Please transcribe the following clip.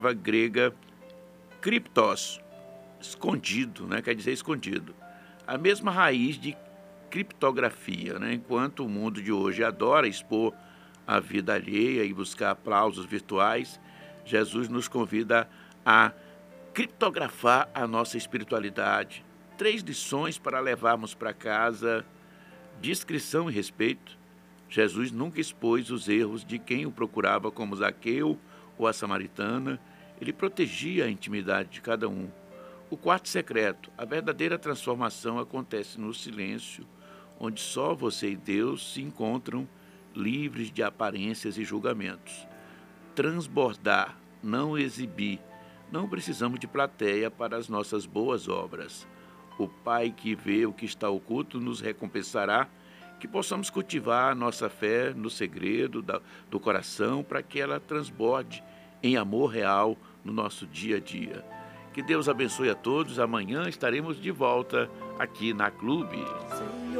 grega criptos, escondido, né? Quer dizer escondido. A mesma raiz de criptografia, né? Enquanto o mundo de hoje adora expor a vida alheia e buscar aplausos virtuais, Jesus nos convida a criptografar a nossa espiritualidade. 3 lições para levarmos para casa: discrição e respeito. Jesus nunca expôs os erros de quem o procurava, como Zaqueu ou a samaritana. Ele protegia a intimidade de cada um. O quarto secreto: a verdadeira transformação acontece no silêncio, onde só você e Deus se encontram, livres de aparências e julgamentos. Transbordar, não exibir. Não precisamos de plateia para as nossas boas obras. O Pai que vê o que está oculto nos recompensará. Que possamos cultivar a nossa fé no segredo do coração, para que ela transborde em amor real no nosso dia a dia. Que Deus abençoe a todos. Amanhã estaremos de volta aqui na Clube.